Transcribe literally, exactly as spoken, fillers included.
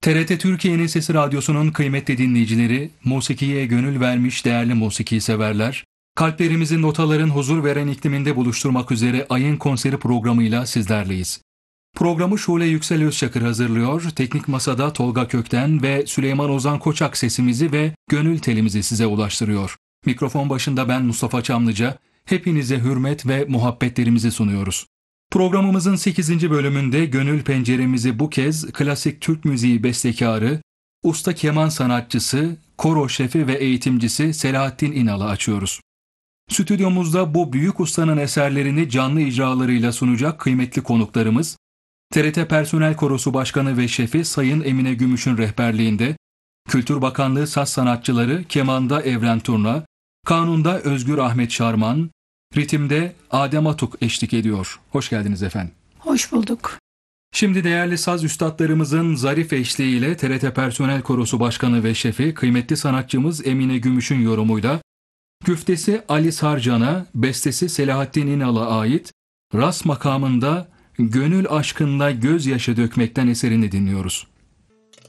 T R T Türkiye'nin Sesi Radyosu'nun kıymetli dinleyicileri, musikiye gönül vermiş değerli musiki severler, kalplerimizi notaların huzur veren ikliminde buluşturmak üzere Ayın Konseri programıyla sizlerleyiz. Programı Şule Yüksel Özçakır hazırlıyor, teknik masada Tolga Kökten ve Süleyman Ozan Koçak sesimizi ve gönül telimizi size ulaştırıyor. Mikrofon başında ben Mustafa Çamlıca, hepinize hürmet ve muhabbetlerimizi sunuyoruz. Programımızın sekizinci bölümünde gönül penceremizi bu kez klasik Türk müziği bestekarı, usta keman sanatçısı, koro şefi ve eğitimcisi Selahattin İnal'ı açıyoruz. Stüdyomuzda bu büyük ustanın eserlerini canlı icralarıyla sunacak kıymetli konuklarımız, T R T Personel Korosu Başkanı ve Şefi Sayın Emine Gümüş'ün rehberliğinde, Kültür Bakanlığı saz sanatçıları kemanda Evren Turna, kanunda Özgür Ahmet Şarman, ritimde Adem Atuk eşlik ediyor. Hoş geldiniz efendim. Hoş bulduk. Şimdi değerli saz üstadlarımızın zarif eşliğiyle T R T Personel Korosu Başkanı ve Şefi kıymetli sanatçımız Emine Gümüş'ün yorumuyla güftesi Ali Sarcan'a, bestesi Selahattin İnal'a ait Ras makamında Gönül Aşkında Gözyaşı Dökmekten eserini dinliyoruz.